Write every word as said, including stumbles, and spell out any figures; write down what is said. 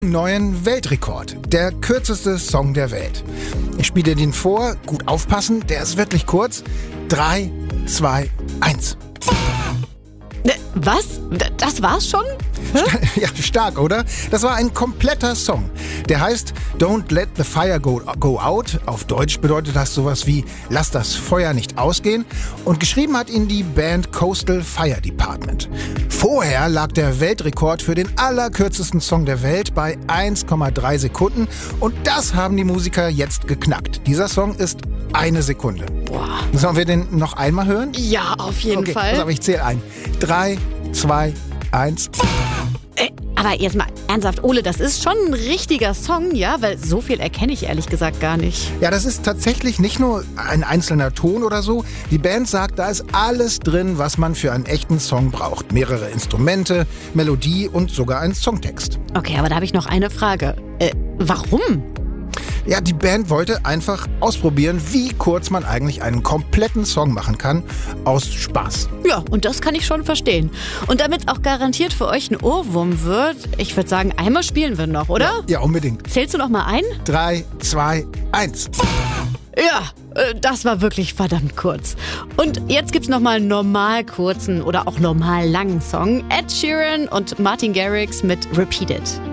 Neuen Weltrekord. Der kürzeste Song der Welt. Ich spiele den vor. Gut aufpassen, der ist wirklich kurz. Drei, zwei, eins. Was? Das war's schon? Ja, stark, oder? Das war ein kompletter Song. Der heißt Don't Let the Fire Go, go Out. Auf Deutsch bedeutet das sowas wie Lass das Feuer nicht ausgehen. Und geschrieben hat ihn die Band Coastal Fire Department. Vorher lag der Weltrekord für den allerkürzesten Song der Welt bei eins Komma drei Sekunden. Und das haben die Musiker jetzt geknackt. Dieser Song ist eine Sekunde. Boah. Sollen wir den noch einmal hören? Ja, auf jeden okay, Fall. Pass auf, ich zähle ein. Drei, zwei, eins. Äh, aber jetzt mal ernsthaft, Ole, das ist schon ein richtiger Song, ja? Weil so viel erkenne ich ehrlich gesagt gar nicht. Ja, das ist tatsächlich nicht nur ein einzelner Ton oder so. Die Band sagt, da ist alles drin, was man für einen echten Song braucht. Mehrere Instrumente, Melodie und sogar ein Songtext. Okay, aber da habe ich noch eine Frage. Äh, warum? Ja, die Band wollte einfach ausprobieren, wie kurz man eigentlich einen kompletten Song machen kann, aus Spaß. Ja, und das kann ich schon verstehen. Und damit es auch garantiert für euch ein Ohrwurm wird, ich würde sagen, einmal spielen wir noch, oder? Ja, ja, unbedingt. Zählst du noch mal ein? Drei, zwei, eins. Ja, äh, das war wirklich verdammt kurz. Und jetzt gibt's noch mal einen normal kurzen oder auch normal langen Song. Ed Sheeran und Martin Garrix mit Repeat It.